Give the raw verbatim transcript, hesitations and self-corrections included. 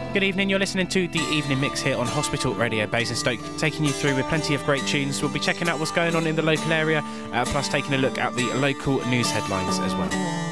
Good evening, you're listening to the Evening Mix here on Hospital Radio Basingstoke, taking you through with plenty of great tunes. We'll be checking out what's going on in the local area, uh, plus taking a look at the local news headlines as well.